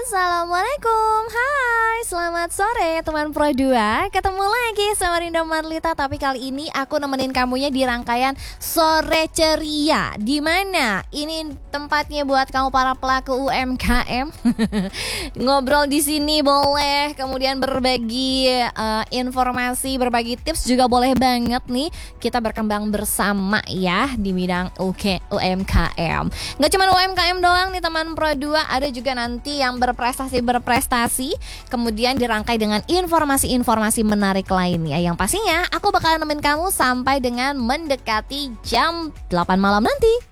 Assalamualaikum, hai, selamat sore teman Pro 2. Ketemu lagi sama Rinda Marlita. Tapi kali ini aku nemenin kamunya di rangkaian Sore Ceria. Dimana ini tempatnya buat kamu para pelaku UMKM. Ngobrol di sini boleh, kemudian berbagi informasi, berbagi tips juga boleh banget nih. Kita berkembang bersama ya di bidang UMKM. Nggak cuma UMKM doang nih teman Pro 2, ada juga nanti yang berprestasi, kemudian dirangkai dengan informasi-informasi menarik lainnya. Yang pastinya aku bakalan nemenin kamu sampai dengan mendekati jam 8 malam nanti.